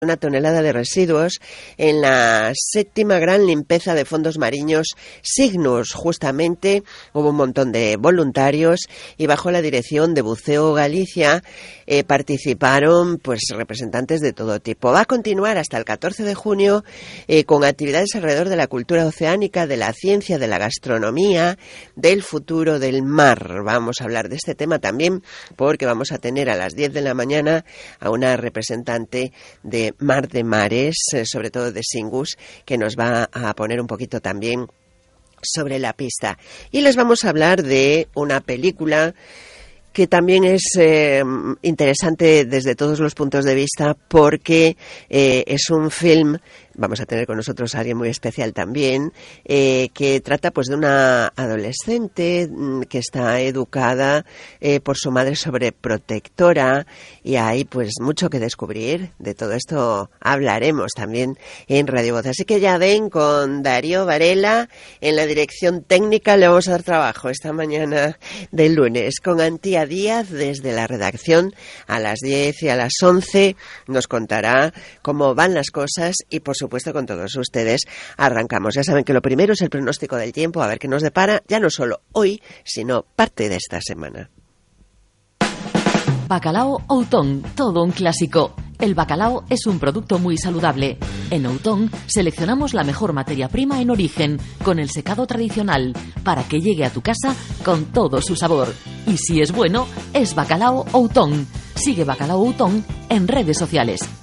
una tonelada de residuos en la 7ª gran limpieza de fondos marinos Cygnus. Justamente hubo un montón de voluntarios y bajo la dirección de Buceo Galicia participaron pues representantes de todo tipo. Va a continuar hasta el 14 de junio con actividades alrededor de la cultura oceánica, de la ciencia, de la gastronomía, del futuro del mar. Vamos a hablar de este tema también porque vamos a tener a las 10 de la mañana a una representante de Mar de Mares, sobre todo de Singus, que nos va a poner un poquito también sobre la pista. Y les vamos a hablar de una película que también es interesante desde todos los puntos de vista porque es un film. Vamos a tener con nosotros a alguien muy especial también, que trata pues de una adolescente que está educada por su madre sobreprotectora, y hay pues mucho que descubrir. De todo esto hablaremos también en Radio Voz. Así que ya ven, con Darío Varela en la dirección técnica le vamos a dar trabajo esta mañana del lunes. Con Antía Díaz desde la redacción a las 10 y a las 11 nos contará cómo van las cosas, y por supuesto con todos ustedes arrancamos. Ya saben que lo primero es el pronóstico del tiempo, a ver qué nos depara, ya no solo hoy, sino parte de esta semana. Bacalao Outón, todo un clásico. El bacalao es un producto muy saludable. En Outón seleccionamos la mejor materia prima en origen, con el secado tradicional, para que llegue a tu casa con todo su sabor. Y si es bueno, es Bacalao Outón. Sigue Bacalao Outón en redes sociales.